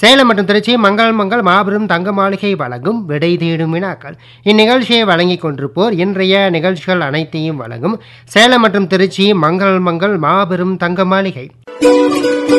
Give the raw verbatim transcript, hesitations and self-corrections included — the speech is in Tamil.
சேலம் மற்றும் திருச்சி மங்கள் மங்கள் மாபெரும் தங்க மாளிகை வழங்கும் விடை தேடும் வினாக்கள். இந்நிகழ்ச்சியை வழங்கிக் கொண்டிருப்போர் இன்றைய நிகழ்ச்சிகள் அனைத்தையும் வழங்கும் சேலம் மற்றும் திருச்சி மங்கள் மங்கள் மாபெரும் தங்க மாளிகை.